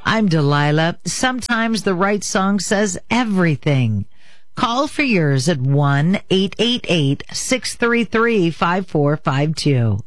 I'm Delilah. Sometimes the right song says everything. Call for yours at 1-888-633-5452.